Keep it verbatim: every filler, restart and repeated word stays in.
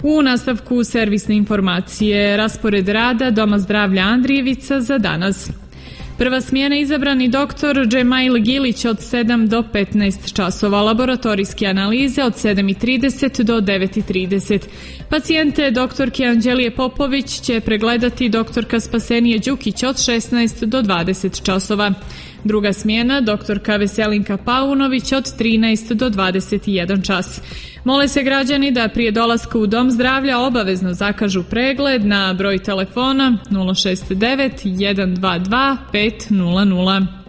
U nastavku servisne informacije, raspored rada Doma zdravlja Andrijevica za danas. Prva smjena izabrani doktor Džemail Gilić od sedam do petnaest časova, laboratorijske analize od sedam i trideset do devet i trideset. Pacijente doktorke Anđelije Popović će pregledati doktorka Spasenije Đukić od šesnaest do dvadeset časova. Druga smjena, doktorka Veselinka Paunović od trinaest do dvadeset i jedan čas. Mole se građani da prije dolaska u Dom zdravlja obavezno zakažu pregled na broj telefona nula šest devet jedan dva dva pet nula nula.